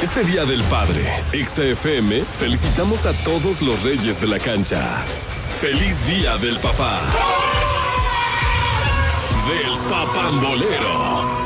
este Día del Padre, XFM, felicitamos a todos los reyes de la cancha. ¡Feliz Día del Papá! Del Papambolero.